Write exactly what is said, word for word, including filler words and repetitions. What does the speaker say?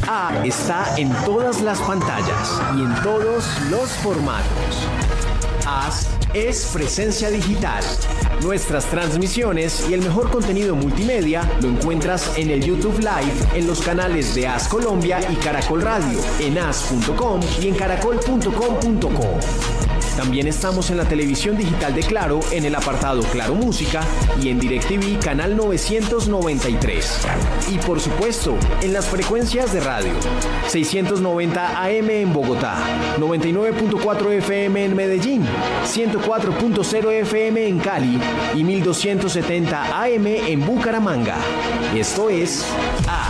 A está en todas las pantallas y en todos los formatos. As es presencia digital. Nuestras transmisiones y el mejor contenido multimedia lo encuentras en el YouTube Live, en los canales de As Colombia y Caracol Radio, en as punto com y en caracol punto com punto co. También estamos en la televisión digital de Claro, en el apartado Claro Música y en DirecTV canal novecientos noventa y tres. Y por supuesto, en las frecuencias de radio, seiscientos noventa A M en Bogotá, noventa y nueve punto cuatro F M en Medellín, ciento cuatro punto cero F M en Cali y mil doscientos setenta A M en Bucaramanga. Esto es A